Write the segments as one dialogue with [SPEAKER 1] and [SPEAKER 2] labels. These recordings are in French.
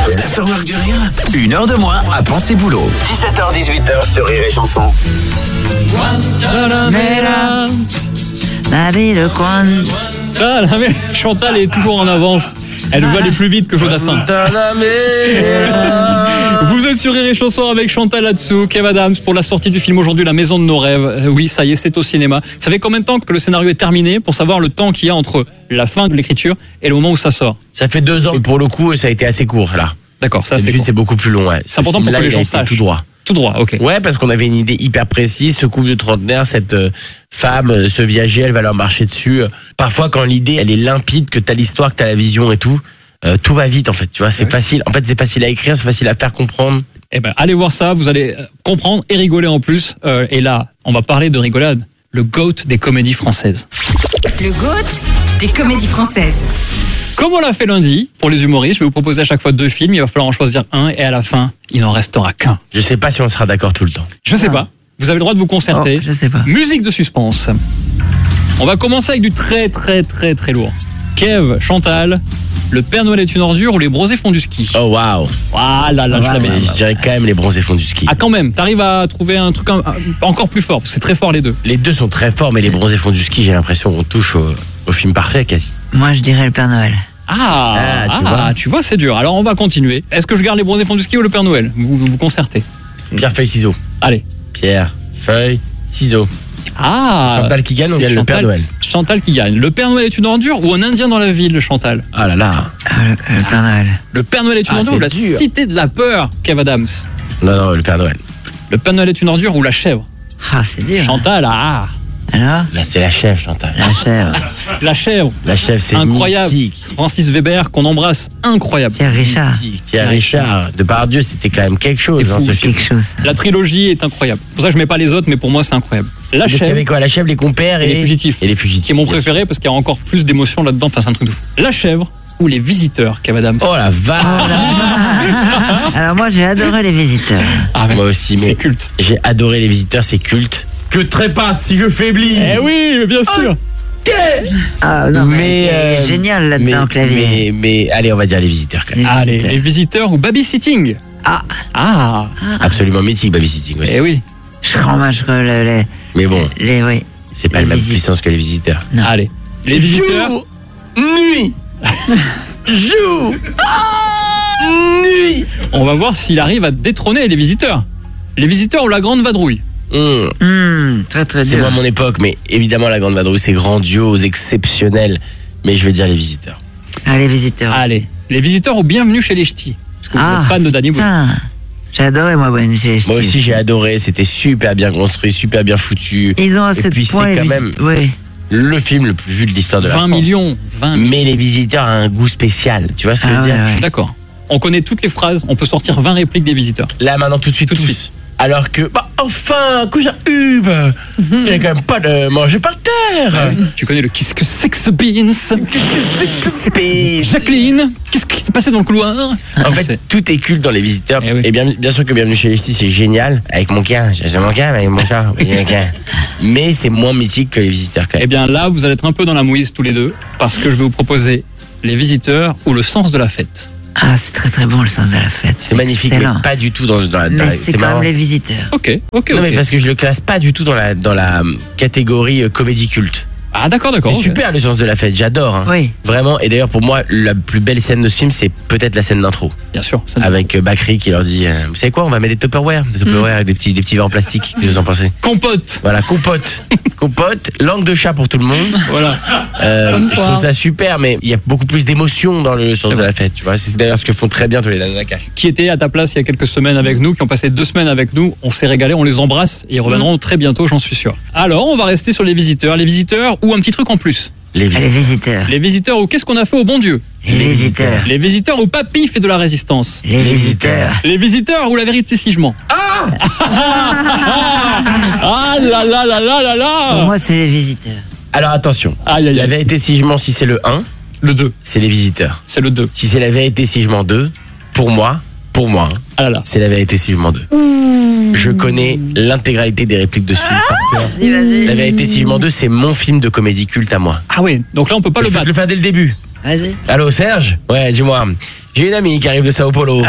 [SPEAKER 1] L'Afterwork du Rire, 1 heure de moins à penser boulot. 17h-18h sur Rire et Chanson.
[SPEAKER 2] Ah, mais Chantal est toujours en avance. Elle veut aller plus vite que Jodassin. Vous êtes sur Rire et Chanson avec Chantal là-dessous, Kev Adams pour la sortie du film aujourd'hui La Maison de nos rêves. Oui, ça y est, c'est au cinéma. Ça fait combien de temps que le scénario est terminé pour savoir le temps qu'il y a entre la fin de l'écriture et le moment où ça sort?
[SPEAKER 3] Ça fait 2 ans. Et pour le coup, ça a été assez court là.
[SPEAKER 2] D'accord, ça c'est
[SPEAKER 3] c'est beaucoup plus long. Ouais.
[SPEAKER 2] C'est important pour que les gens sachent.
[SPEAKER 3] Tout droit.
[SPEAKER 2] Tout droit, ok.
[SPEAKER 3] Ouais, parce qu'on avait une idée hyper précise. Ce couple de trentenaires, cette femme, ce viager, elle va leur marcher dessus. Parfois, quand l'idée, elle est limpide, que t'as l'histoire, que t'as la vision et tout va vite en fait. Tu vois, c'est facile. En fait, c'est facile à écrire, c'est facile à faire comprendre.
[SPEAKER 2] Eh ben, allez voir ça, vous allez comprendre et rigoler en plus. Et là, on va parler de rigolade. Le GOAT des comédies françaises.
[SPEAKER 4] Le GOAT des comédies françaises.
[SPEAKER 2] Comme on l'a fait lundi, pour les humoristes, je vais vous proposer à chaque fois 2 films. Il va falloir en choisir un et à la fin, il n'en restera qu'un.
[SPEAKER 3] Je sais pas si on sera d'accord tout le temps.
[SPEAKER 2] Je sais pas. Vous avez le droit de vous concerter.
[SPEAKER 5] Oh, je sais pas.
[SPEAKER 2] Musique de suspense. On va commencer avec du très lourd. Kev, Chantal, Le Père Noël est une ordure ou Les Bronzés font du ski?
[SPEAKER 3] Oh waouh.
[SPEAKER 2] Ah là là, je l'avais dit.
[SPEAKER 3] Je dirais quand même Les Bronzés font du ski.
[SPEAKER 2] Ah quand même, t'arrives à trouver un truc encore plus fort, parce que c'est très fort les deux.
[SPEAKER 3] Les deux sont très forts, mais Les Bronzés font du ski, j'ai l'impression qu'on touche au film parfait quasi.
[SPEAKER 5] Moi, je dirais Le Père Noël.
[SPEAKER 2] Tu vois, c'est dur. Alors on va continuer. Est-ce que je garde Les Bronzés font du ski ou Le Père Noël? Vous concertez.
[SPEAKER 3] Pierre, feuille, ciseaux.
[SPEAKER 2] Allez.
[SPEAKER 3] Pierre, feuille, ciseaux.
[SPEAKER 2] Chantal
[SPEAKER 3] qui gagne, on gagne Le Père Noël.
[SPEAKER 2] Chantal qui gagne. Le Père Noël est une ordure ou Un Indien dans la ville, Chantal?
[SPEAKER 3] Ah là là.
[SPEAKER 5] Le Père Noël.
[SPEAKER 2] Le Père Noël est une ordure ou La Cité de la Peur, Kev Adams?
[SPEAKER 3] Non, Le Père Noël.
[SPEAKER 2] Le Père Noël est une ordure ou La Chèvre?
[SPEAKER 5] Ah, c'est dur.
[SPEAKER 2] Chantal,
[SPEAKER 5] Alors
[SPEAKER 3] Là, c'est La Chèvre, Chantal.
[SPEAKER 5] La chèvre.
[SPEAKER 2] La Chèvre.
[SPEAKER 3] La Chèvre, c'est
[SPEAKER 2] incroyable.
[SPEAKER 3] mythique.
[SPEAKER 2] Francis Weber, qu'on embrasse. Incroyable.
[SPEAKER 5] Pierre Richard.
[SPEAKER 3] Pierre Richard. Depardieu, c'était quand même quelque chose.
[SPEAKER 2] C'était fou,
[SPEAKER 3] ce film.
[SPEAKER 5] Quelque chose.
[SPEAKER 2] La trilogie est incroyable. Pour ça que je mets pas les autres, mais pour moi, c'est incroyable. La
[SPEAKER 3] Parce qu'il y
[SPEAKER 2] Chèvre.
[SPEAKER 3] avait quoi? La Chèvre, Les Compères
[SPEAKER 2] Et les fugitifs.
[SPEAKER 3] Et les fugitifs.
[SPEAKER 2] Qui est mon préféré parce qu'il y a encore plus d'émotions là-dedans. Enfin, c'est un truc de fou. La Chèvre ou Les Visiteurs, Kev Adams?
[SPEAKER 3] Oh la vache.
[SPEAKER 5] Alors moi, j'ai adoré Les Visiteurs.
[SPEAKER 2] Mais
[SPEAKER 3] moi aussi, mais
[SPEAKER 2] c'est culte.
[SPEAKER 3] j'ai adoré Les Visiteurs, c'est culte. Que trépasse si je faiblis.
[SPEAKER 2] Eh oui, mais bien sûr.
[SPEAKER 5] Ah non, mais il est génial là-dedans, Clavier.
[SPEAKER 3] Mais allez, on va dire Les Visiteurs quand même.
[SPEAKER 2] Allez, Les Visiteurs ou Babysitting?
[SPEAKER 3] Absolument mythique, Babysitting aussi.
[SPEAKER 2] Eh oui.
[SPEAKER 3] Mais bon,
[SPEAKER 5] oui.
[SPEAKER 3] c'est pas la même puissance que Les Visiteurs.
[SPEAKER 5] Non.
[SPEAKER 2] Allez, Les Visiteurs.
[SPEAKER 3] Jour, nuit, jour, nuit.
[SPEAKER 2] On va voir s'il arrive à détrôner Les Visiteurs. Les Visiteurs ou La Grande Vadrouille?
[SPEAKER 5] Très très
[SPEAKER 3] C'est
[SPEAKER 5] dur.
[SPEAKER 3] moi mon époque, mais évidemment La Grande Vadrouille, c'est grandiose, exceptionnel. Mais je vais dire Les Visiteurs.
[SPEAKER 5] Les Visiteurs.
[SPEAKER 2] Allez, Les Visiteurs ou Bienvenue chez les Ch'tis? Parce que vous êtes fan de Danny Boone.
[SPEAKER 5] Putain. J'ai adoré, moi, Bienvenue chez les Ch'tis.
[SPEAKER 3] Moi aussi j'ai adoré, c'était super bien construit, super bien foutu.
[SPEAKER 5] Ils ont à
[SPEAKER 3] Et
[SPEAKER 5] ce
[SPEAKER 3] puis
[SPEAKER 5] point
[SPEAKER 3] c'est
[SPEAKER 5] les
[SPEAKER 3] quand même
[SPEAKER 5] Oui.
[SPEAKER 3] le film le plus vu de l'histoire de la
[SPEAKER 2] 20
[SPEAKER 3] France.
[SPEAKER 2] millions.
[SPEAKER 3] Mais Les Visiteurs a un goût spécial, tu vois ce que je veux dire?
[SPEAKER 2] Je suis d'accord. On connaît toutes les phrases, on peut sortir 20 répliques des Visiteurs.
[SPEAKER 3] Là maintenant tout de suite. Alors que, enfin, cousin Hub, t'as quand même pas de manger par terre.
[SPEAKER 2] Tu connais le qu'est-ce que c'est que ce beans? Jacqueline, qu'est-ce qui s'est passé dans le couloir?
[SPEAKER 3] En fait, tout est culte dans Les Visiteurs.
[SPEAKER 2] Eh oui.
[SPEAKER 3] Et bien sûr que Bienvenue chez les Ch'tis, c'est génial. Avec mon chien, j'ai mon chien, avec mon chat. Mais c'est moins mythique que Les Visiteurs quand même.
[SPEAKER 2] Eh bien là, vous allez être un peu dans la mouise tous les deux, parce que je vais vous proposer Les Visiteurs ou Le Sens de la fête.
[SPEAKER 5] C'est très très bon, Le Sens de la fête.
[SPEAKER 3] C'est magnifique,
[SPEAKER 5] excellent.
[SPEAKER 3] mais pas du tout dans la.
[SPEAKER 5] Mais c'est quand
[SPEAKER 3] marrant.
[SPEAKER 5] même Les Visiteurs.
[SPEAKER 2] Ok.
[SPEAKER 3] Non, mais parce que je le classe pas du tout dans la catégorie comédie culte.
[SPEAKER 2] Ah d'accord.
[SPEAKER 3] C'est super Le Sens de la fête, j'adore. Hein.
[SPEAKER 5] Oui.
[SPEAKER 3] Vraiment, et d'ailleurs pour moi, la plus belle scène de ce film, c'est peut-être la scène d'intro.
[SPEAKER 2] Bien sûr.
[SPEAKER 3] Avec Bakri qui leur dit vous savez quoi, on va mettre des Tupperware avec des petits verres en plastique. Qu'est-ce que vous en pensez?
[SPEAKER 2] Compote.
[SPEAKER 3] Voilà, compote, langue de chat pour tout le monde.
[SPEAKER 2] Voilà.
[SPEAKER 3] Je trouve ça super, mais il y a beaucoup plus d'émotion dans Le Sens de la fête, tu vois. C'est d'ailleurs ce que font très bien tous les Dana Nakache.
[SPEAKER 2] Qui étaient à ta place il y a quelques semaines avec nous, qui ont passé 2 semaines avec nous. On s'est régalé, on les embrasse et ils reviendront très bientôt, j'en suis sûr. Alors, on va rester sur Les Visiteurs. Les Visiteurs ou un petit truc en plus?
[SPEAKER 3] Les
[SPEAKER 5] Visiteurs.
[SPEAKER 2] Les Visiteurs ou Qu'est-ce qu'on a fait au bon Dieu?
[SPEAKER 5] Les Visiteurs.
[SPEAKER 2] Les Visiteurs ou Papy fait de la résistance?
[SPEAKER 5] Les Visiteurs.
[SPEAKER 2] Les Visiteurs ou La Vérité si je mens? Ah là là là là là là.
[SPEAKER 5] Pour moi, c'est Les Visiteurs.
[SPEAKER 3] Alors attention,
[SPEAKER 2] Aïe, aïe, aïe.
[SPEAKER 3] La Vérité si je mens, si c'est le 1,
[SPEAKER 2] Le 2,
[SPEAKER 3] c'est Les Visiteurs.
[SPEAKER 2] c'est le 2.
[SPEAKER 3] Si c'est La Vérité si je mens 2, pour moi,
[SPEAKER 2] Ah là là.
[SPEAKER 3] c'est La Vérité si je mens 2. Je connais l'intégralité des répliques de ce film par cœur.
[SPEAKER 5] Vas-y.
[SPEAKER 3] La Vérité si je mens 2, c'est mon film de comédie culte à moi.
[SPEAKER 2] Ah oui, donc là on peut pas le
[SPEAKER 3] Je peux te
[SPEAKER 2] battre.
[SPEAKER 3] le faire dès le début.
[SPEAKER 5] Vas-y.
[SPEAKER 3] Allô Serge? Ouais, dis-moi. J'ai une amie qui arrive de Sao Paulo.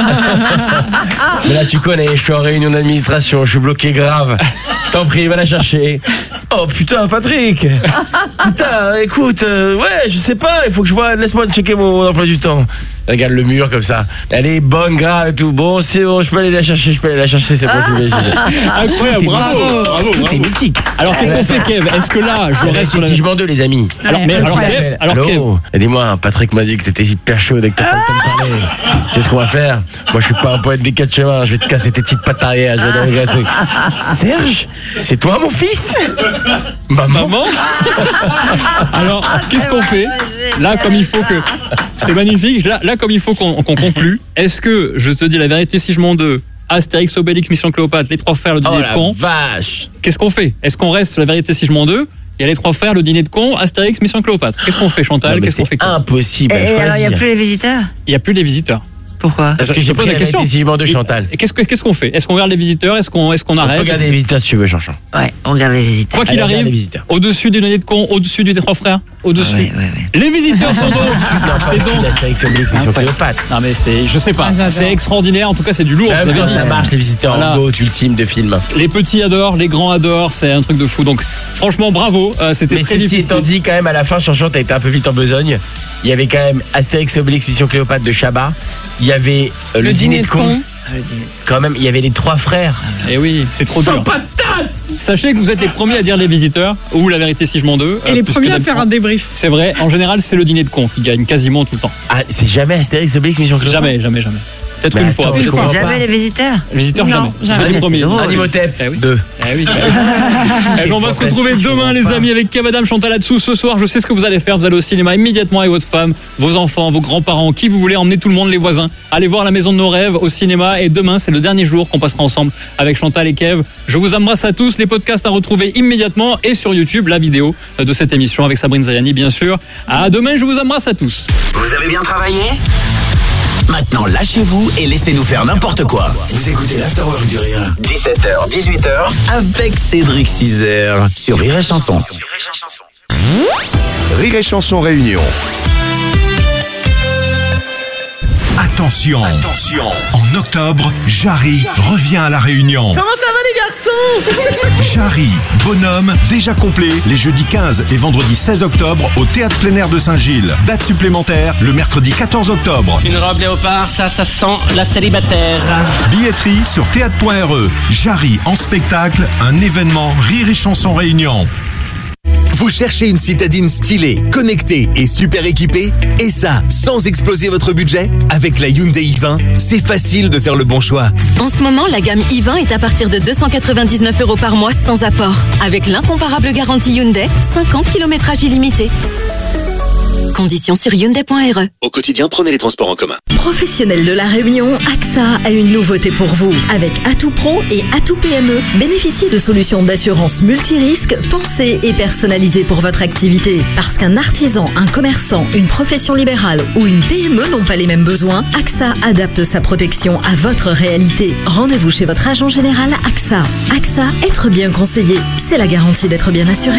[SPEAKER 3] Mais là, tu connais, je suis en réunion d'administration, je suis bloqué grave. Je t'en prie, va la chercher. Oh putain, Patrick. Putain, écoute, ouais, je sais pas, il faut que je vois, laisse-moi checker mon emploi du temps. Regarde le mur comme ça. Elle est bonne, grave et tout. Bon, c'est bon, je peux aller la chercher, c'est bon.
[SPEAKER 2] Incroyable, bravo.
[SPEAKER 3] T'es mythique.
[SPEAKER 2] Alors, qu'est-ce qu'on fait, Kev? Est-ce que là, je reste sur la...
[SPEAKER 3] Si je m'en deux, les amis.
[SPEAKER 2] Alors, Kev.
[SPEAKER 3] Dis-moi, Patrick m'a dit que t'étais hyper chaud dès que t'as pas le temps de parler. C'est ce qu'on va faire. Moi, je suis pas un poète des quatre chemins. Je vais te casser tes petites pattes arrière. Je vais t'engraisser. Serge, c'est toi, mon fils? Maman? Alors, qu'est-ce qu'on fait? Là, comme il faut que... C'est magnifique. Là, comme il faut qu'on conclue, est-ce que, je te dis la vérité, si je m'en deux, Astérix, Obélix, Mission Cléopâtre, les trois frères, le dîner de con. Vache.
[SPEAKER 2] Qu'est-ce qu'on fait? Est-ce qu'on reste la vérité si je m'en deux? Il y a les trois frères, le dîner de con, Astérix, Mission Cléopâtre. Qu'est-ce qu'on fait, Chantal? Qu'est-ce qu'on fait?
[SPEAKER 3] Impossible.
[SPEAKER 5] Et alors, il n'y a plus les visiteurs?
[SPEAKER 2] Il n'y a plus les visiteurs.
[SPEAKER 5] Pourquoi?
[SPEAKER 3] Parce que je te pose la question. Si je m'en deux, Chantal.
[SPEAKER 2] Qu'est-ce qu'on fait? Est-ce qu'on regarde les visiteurs? Est-ce qu'on arrête?
[SPEAKER 3] Regarde les visiteurs si tu veux, Jean-Jean.
[SPEAKER 5] Ouais, on regarde les visiteurs.
[SPEAKER 2] Quoi qu'il arrive, au-dessus du dîner de con, au-dessus des trois frères, au-dessus.
[SPEAKER 5] Ouais.
[SPEAKER 2] Les visiteurs sont donc. C'est donc. Non mais je sais pas. C'est extraordinaire. En tout cas, c'est du lourd.
[SPEAKER 3] Ça marche, les visiteurs en GOAT ultime de film.
[SPEAKER 2] Les petits adorent, les grands adorent. C'est un truc de fou. Donc, franchement, bravo. C'était très difficile.
[SPEAKER 3] Étant dit quand même à la fin, Jean-Jean, t'as été un peu vite en besogne. Il y avait quand même Astérix et Obélix, Mission Cléopâtre de Chabat. Il y avait le dîner de con. Quand même, il y avait les trois frères.
[SPEAKER 2] Et oui, c'est trop dur.
[SPEAKER 3] Patate.
[SPEAKER 2] Sachez que vous êtes les premiers à dire les visiteurs, ou la vérité si je m'en deux.
[SPEAKER 6] Et les premiers à faire un débrief.
[SPEAKER 2] C'est vrai, en général, c'est le dîner de con qui gagne quasiment tout le temps.
[SPEAKER 3] Ah, c'est jamais Astérix, Obélix, Mission Cléopâtre?
[SPEAKER 2] Jamais. Peut-être une fois.
[SPEAKER 5] Jamais les visiteurs?
[SPEAKER 2] Les visiteurs, jamais. Vous êtes les premiers.
[SPEAKER 3] Animotep 2.
[SPEAKER 2] On va se retrouver demain, les amis, avec Kev, Adam, Chantal là-dessous. Ce soir, je sais ce que vous allez faire. Vous allez au cinéma immédiatement avec votre femme, vos enfants, vos grands-parents, qui vous voulez, emmener tout le monde, les voisins. Allez voir La Maison de nos rêves au cinéma. Et demain, c'est le dernier jour qu'on passera ensemble avec Chantal et Kev. Je vous embrasse à tous. Les podcasts à retrouver immédiatement et sur YouTube, la vidéo de cette émission avec Sabrine Zayani, bien sûr. À demain, je vous embrasse à tous.
[SPEAKER 1] Vous avez bien travaillé? Maintenant, lâchez-vous et laissez-nous faire n'importe quoi. Vous écoutez l'Afterwork du Rire. 17h, 18h, avec Cédric Cizer sur Rire et Chanson.
[SPEAKER 7] Rire et Chanson Réunion. Attention, en octobre, Jarry revient à La Réunion.
[SPEAKER 6] Comment ça va les garçons?
[SPEAKER 7] Jarry, bonhomme, déjà complet, les jeudis 15 et vendredi 16 octobre au Théâtre Plein Air de Saint-Gilles. Date supplémentaire, le mercredi 14 octobre.
[SPEAKER 8] Une robe léopard, ça sent la célibataire.
[SPEAKER 7] Billetterie sur théâtre.re. Jarry en spectacle, un événement Rire et Chanson Réunion.
[SPEAKER 9] Vous cherchez une citadine stylée, connectée et super équipée? Et ça, sans exploser votre budget? Avec la Hyundai i20, c'est facile de faire le bon choix.
[SPEAKER 10] En ce moment, la gamme i20 est à partir de 299 € par mois sans apport. Avec l'incomparable garantie Hyundai, 5 ans, kilométrage illimité. Conditions sur Hyundai.re.
[SPEAKER 9] Au quotidien, prenez les transports en commun.
[SPEAKER 11] Professionnels de La Réunion, AXA a une nouveauté pour vous. Avec Atout Pro et Atout PME, bénéficiez de solutions d'assurance multirisques pensées et personnalisées pour votre activité. Parce qu'un artisan, un commerçant, une profession libérale ou une PME n'ont pas les mêmes besoins, AXA adapte sa protection à votre réalité. Rendez-vous chez votre agent général AXA. AXA, être bien conseillé, c'est la garantie d'être bien assuré.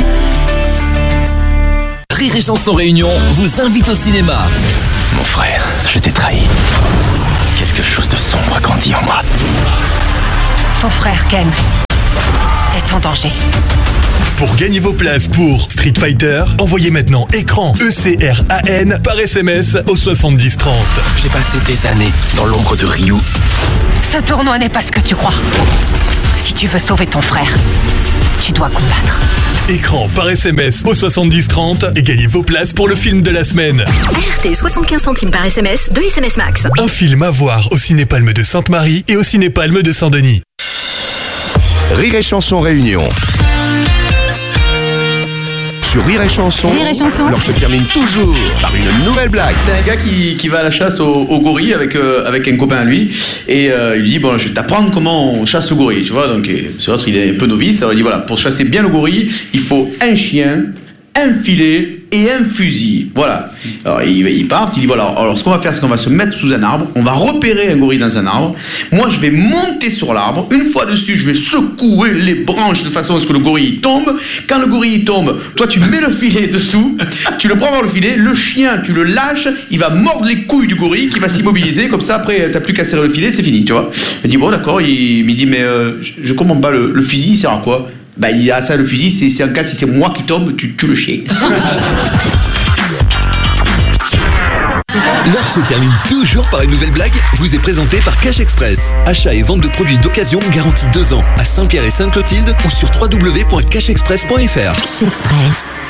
[SPEAKER 1] Rire et Chanson Réunion vous invite au cinéma. Mon frère, je t'ai trahi. Quelque chose de sombre grandit en moi.
[SPEAKER 4] Ton frère, Ken, est en danger.
[SPEAKER 7] Pour gagner vos places pour Street Fighter, envoyez maintenant écran ECRAN par SMS au 7030.
[SPEAKER 1] J'ai passé des années dans l'ombre de Ryu.
[SPEAKER 4] Ce tournoi n'est pas ce que tu crois. Si tu veux sauver ton frère, tu dois combattre.
[SPEAKER 7] Écran par SMS au 7030 et gagnez vos places pour le film de la semaine.
[SPEAKER 11] RT 75 centimes par SMS, 2 SMS max.
[SPEAKER 7] Un film à voir au Ciné-Palme de Sainte-Marie et au Ciné-Palme de Saint-Denis. Rire et Chanson Réunion. Sur Rire et Chanson, l'heure se termine toujours par une nouvelle blague.
[SPEAKER 12] C'est un gars qui va à la chasse au gorille avec un copain à lui et il lui dit bon, je vais t'apprendre comment on chasse le gorille, tu vois. Donc l'autre il est un peu novice, alors il dit voilà, pour chasser bien le gorille il faut un chien, un filet et un fusil. Voilà. Alors ils partent, il dit voilà, alors ce qu'on va faire, c'est qu'on va se mettre sous un arbre, on va repérer un gorille dans un arbre. Moi, je vais monter sur l'arbre. Une fois dessus, je vais secouer les branches de façon à ce que le gorille tombe. Quand le gorille tombe, toi, tu mets le filet dessous, tu le prends par le filet, le chien, tu le lâches, il va mordre les couilles du gorille qui va s'immobiliser. Comme ça, après, t'as plus qu'à serrer le filet, c'est fini, tu vois. Il dit bon, d'accord. Il me dit mais je comprends pas, le fusil, il sert à quoi? Bah, il y a ça, le fusil, c'est un cas, si c'est moi qui tombe, tu tues le chien.
[SPEAKER 9] L'heure se termine toujours par une nouvelle blague, vous est présentée par Cash Express. Achat et vente de produits d'occasion garantis 2 ans à Saint-Pierre et Sainte-Clotilde ou sur www.cashexpress.fr.
[SPEAKER 11] Cash Express.